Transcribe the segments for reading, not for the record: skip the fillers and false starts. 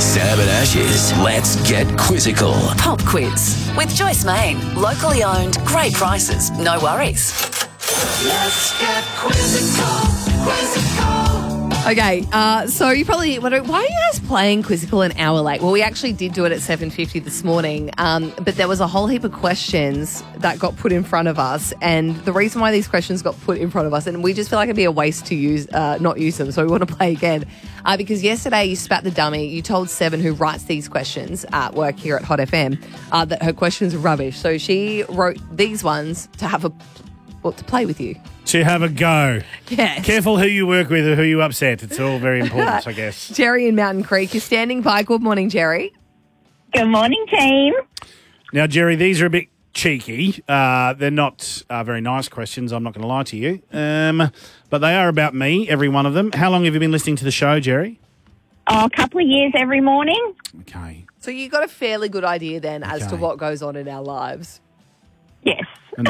Sam and Ash's Let's Get Quizzical. Pop quiz with Joyce Main. Locally owned, great prices, no worries. Let's get quizzical, quizzical. Okay, so you probably wonder, why are you guys playing Quizzical an hour late? Well, we actually did do it at 7:50 this morning, but there was a whole heap of questions that got put in front of us, and the reason why these questions got put in front of us, and we just feel like it'd be a waste to not use them, so we want to play again. Because yesterday you spat the dummy, you told Seven, who writes these questions at work here at Hot FM, that her questions are rubbish. So she wrote these ones to play with you. To have a go. Yes. Careful who you work with or who you upset. It's all very important, I guess. Jerry in Mountain Creek, you're standing by. Good morning, Jerry. Good morning, team. Now, Jerry, these are a bit cheeky. They're not very nice questions, I'm not going to lie to you. But they are about me, every one of them. How long have you been listening to the show, Jerry? Oh, a couple of years every morning. Okay. So you got a fairly good idea then as to what goes on in our lives. Yes.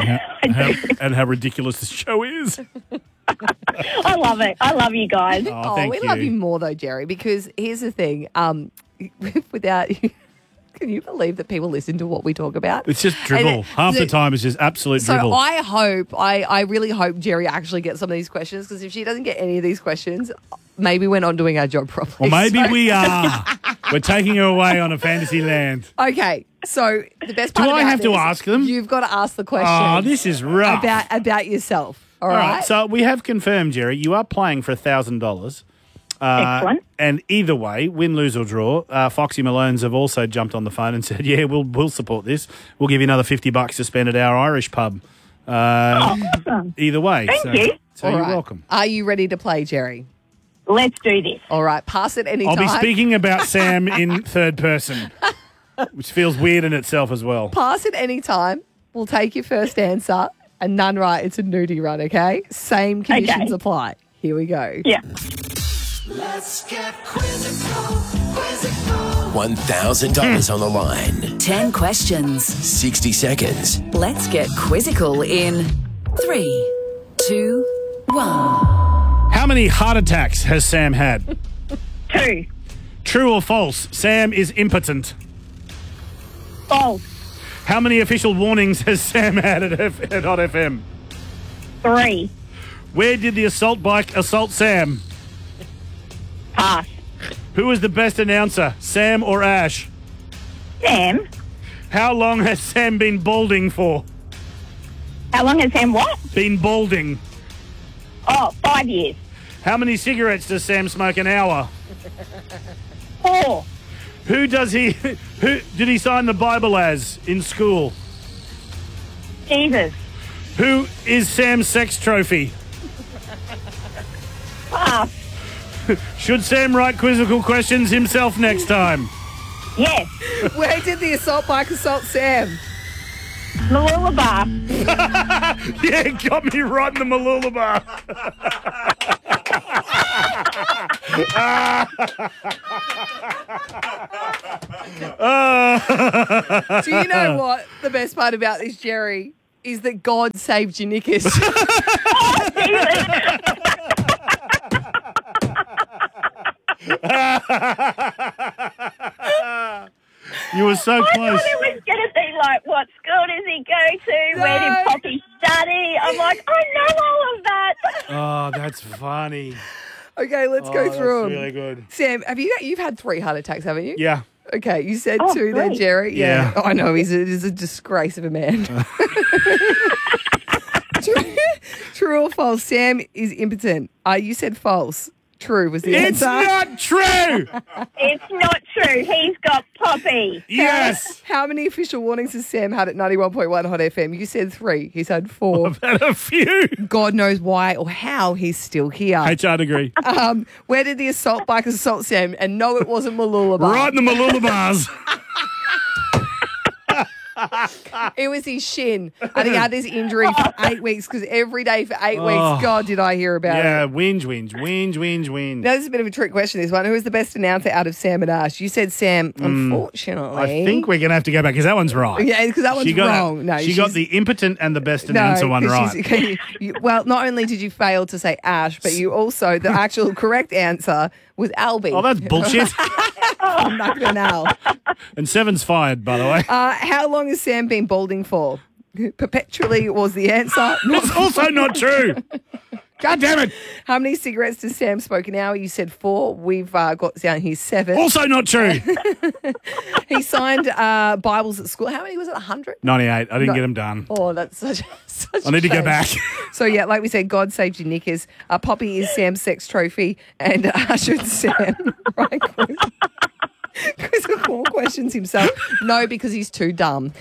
And how ridiculous this show is. I love it. I love you guys. Oh, thank we you. love you more though, Jerry, because here's the thing. Without can you believe that people listen to what we talk about? It's just dribble. Half the time it's just absolute So dribble. I really hope Jerry actually gets some of these questions, because if she doesn't get any of these questions, maybe we're not doing our job properly. Or maybe we are. We're taking her away on a fantasy land. Okay, so the best part Do I about have to this, ask them? You've got to ask the question. Oh, this is rough. About yourself. All All right. right. So we have confirmed, Jerry, you are playing for $1,000. Excellent. And either way, win, lose or draw, Foxy Malones have also jumped on the phone and said, yeah, we'll support this. We'll give you another $50 to spend at our Irish pub. Awesome. Either way. Thank you. So All you're right. welcome. Are you ready to play, Jerry? Let's do this. All right. Pass it anytime. I'll be speaking about Sam in third person, which feels weird in itself as well. Pass it anytime. We'll take your first answer, and none right. It's a nudie run, okay? Same conditions apply. Here we go. Yeah. Let's get quizzical, quizzical. $1,000 on the line. 10 questions. 60 seconds. Let's get quizzical in 3, 2, 1. How many heart attacks has Sam had? 2. True or false? Sam is impotent. False. How many official warnings has Sam had at Hot FM? 3. Where did the assault bike assault Sam? Pass. Who is the best announcer, Sam or Ash? Sam. How long has Sam been balding for? How long has Sam what? Been balding. Oh, 5 years. How many cigarettes does Sam smoke an hour? 4. Who did he sign the Bible as in school? Jesus. Who is Sam's sex trophy? Pass. Should Sam write quizzical questions himself next time? Yes. Where did the assault bike assault Sam? Malulabar. Yeah, got me right in the Malulabar. Do you know what the best part about this, Jerry, is that God saved your knickers. You were so I close. thought it was going to be like, what school does he go to? Where did Poppy study? I'm like, I know all of that. Oh, that's funny. Okay, let's go through That's them. really good. Sam, you've had 3 heart attacks, haven't you? Yeah. Okay, you said 2 there, great. Jerry. Yeah. Oh, I know, he's a disgrace of a man. True or false? Sam is impotent. You said false. True was the It's answer. not true. It's not true. He's got Poppy. Yes. How many official warnings has Sam had at 91.1 Hot FM? You said 3. He's had 4. I've had a few. God knows why or how he's still here. HR degree. Where did the assault bike assault Sam? And no, it wasn't Malulabar. Right in the Malulabars. It was his shin. And he had this injury for 8 weeks because every day for 8 weeks, God, did I hear about Yeah, it. whinge. Now, this is a bit of a trick question, this one. Who is the best announcer out of Sam and Ash? You said Sam, unfortunately. I think we're going to have to go back because that one's right. Yeah, because that one's wrong. No, she got she's- the impotent and the best announcer one 'cause right. she's- well, not only did you fail to say Ash, but you also, the actual correct answer was Albie. Oh, that's bullshit. Knuckling now. And 7's fired, by the way. How long has Sam been balding for? Perpetually was the answer. That's also not true. God damn it. How many cigarettes does Sam smoke an hour? You said 4. We've got down here 7. Also not true. He signed Bibles at school. How many was it? 100? 98. I didn't get them done. Oh, that's such I need to go shame. back. So, yeah, like we said, God saved you, Knickers. Poppy is Sam's sex trophy and ushered Sam. Right, Quizzical questions himself. No, because he's too dumb.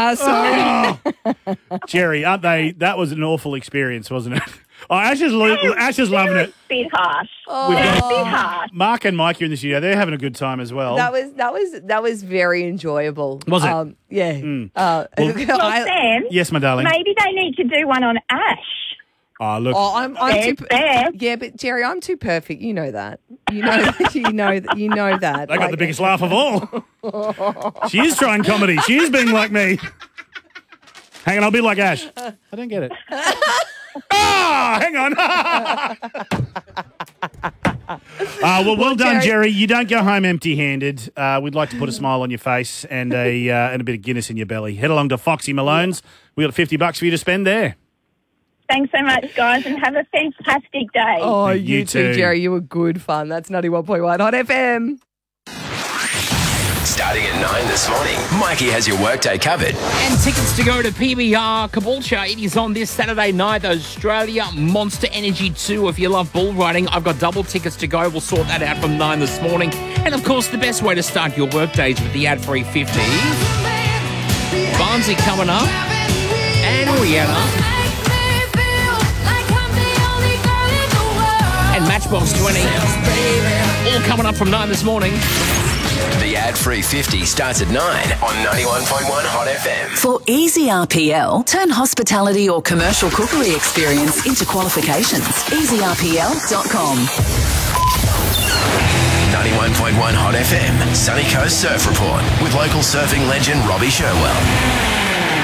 Jerry, aren't they? That was an awful experience, wasn't it? Oh, Ash is loving it. Bit harsh. We've got Bit harsh. Mark and Mike are in the studio. They're having a good time as well. That was very enjoyable. Was it? Yeah. Well, Sam, Yes, my darling. maybe they need to do one on Ash. Oh, look. Oh, I'm too. Fair. Yeah, but Jerry, I'm too perfect. You know that. You know that. I got the biggest laugh of all. She is trying comedy. She is being like me. Hang on, I'll be like Ash. I don't get it. Hang on. Well done, Jerry. You don't go home empty-handed. We'd like to put a smile on your face and a bit of Guinness in your belly. Head along to Foxy Malone's. We got $50 for you to spend there. Thanks so much, guys, and have a fantastic day. Oh, You you too, too. Jerry. You were good fun. That's 91.1 Hot FM. Starting at 9 this morning, Mikey has your workday covered. And tickets to go to PBR Caboolture. It is on this Saturday night, Australia Monster Energy 2. If you love bull riding, I've got double tickets to go. We'll sort that out from 9 this morning. And, of course, the best way to start your workdays with the ad-free 50. Barnsley coming up. And Rihanna. And Matchbox 20. All coming up from 9 this morning. The ad-free 50 starts at 9 on 91.1 Hot FM. For easy RPL, turn hospitality or commercial cookery experience into qualifications. EasyRPL.com. 91.1 Hot FM, Sunny Coast Surf Report with local surfing legend Robbie Sherwell.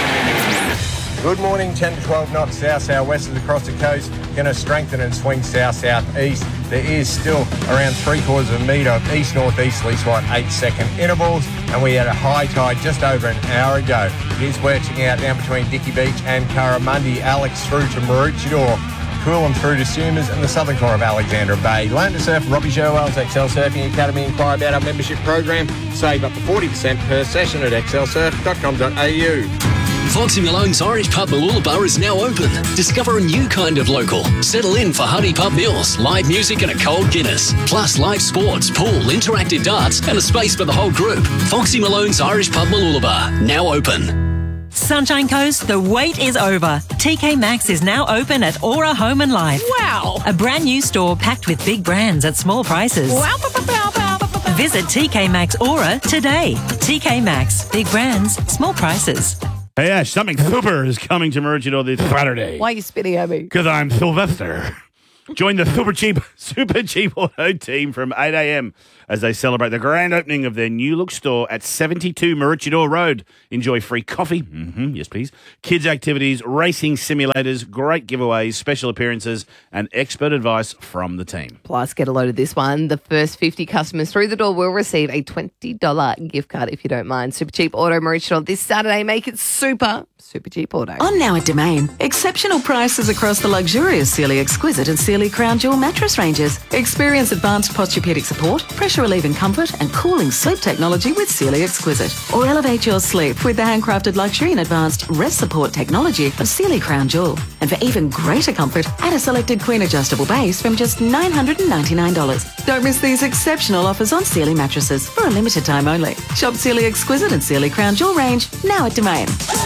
Good morning, 10 to 12 knots south-southwest across the coast. Going to strengthen and swing south-southeast. There is still around 3/4 of a metre of east-northeasterly, 8-second intervals. And we had a high tide just over an hour ago. It is wedging out down between Dicky Beach and Curramundi. Alex through to Maroochydore. Coolum through to Sumas and the southern corner of Alexandra Bay. Learn to surf. Robbie Sherwell's Excel Surfing Academy. Inquire about our membership program. Save up to 40% per session at excelsurf.com.au. Foxy Malone's Irish Pub Mooloolaba is now open. Discover a new kind of local. Settle in for hearty pub meals, live music and a cold Guinness. Plus live sports, pool, interactive darts and a space for the whole group. Foxy Malone's Irish Pub Mooloolaba, now open. Sunshine Coast, the wait is over. TK Maxx is now open at Aura Home and Life. Wow. A brand new store packed with big brands at small prices. Wow. Visit TK Maxx Aura today. TK Maxx, big brands, small prices. Hey, Ash, something super is coming to Maroochydore this Saturday. Why are you spitting at me? Because I'm Sylvester. Join the super cheap auto team from 8 a.m. as they celebrate the grand opening of their new look store at 72 Maroochydore Road. Enjoy free coffee, yes please, kids activities, racing simulators, great giveaways, special appearances, and expert advice from the team. Plus, get a load of this one. The first 50 customers through the door will receive a $20 gift card if you don't mind. Super Cheap Auto Maroochydore this Saturday. Make it super cheap auto. On now at Domain. Exceptional prices across the luxurious Sealy Exquisite and Sealy Crown Jewel mattress ranges. Experience advanced posturepedic support, pressure relieving comfort and cooling sleep technology with Sealy Exquisite. Or elevate your sleep with the handcrafted luxury and advanced rest support technology of Sealy Crown Jewel. And for even greater comfort, add a selected queen adjustable base from just $999. Don't miss these exceptional offers on Sealy mattresses for a limited time only. Shop Sealy Exquisite and Sealy Crown Jewel range now at Domain.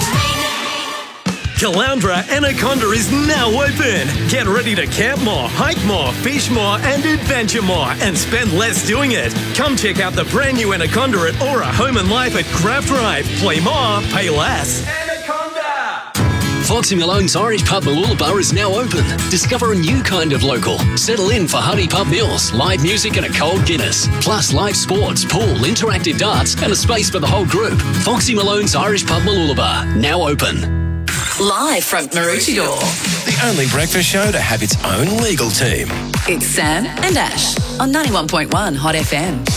Caloundra Anaconda is now open. Get ready to camp more, hike more, fish more, and adventure more, and spend less doing it. Come check out the brand new Anaconda at Aura Home and Life at Craft Drive. Play more, pay less. Anaconda! Foxy Malone's Irish Pub Mooloolaba is now open. Discover a new kind of local. Settle in for hearty pub meals, live music and a cold Guinness. Plus live sports, pool, interactive darts, and a space for the whole group. Foxy Malone's Irish Pub Mooloolaba, now open. Live from Maroochydore. The only breakfast show to have its own legal team. It's Sam and Ash on 91.1 Hot FM.